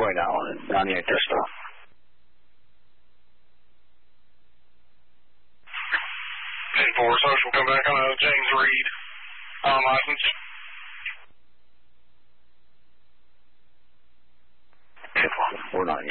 going down on 98 Crystal. Four social, come back on James Reed on license. 498.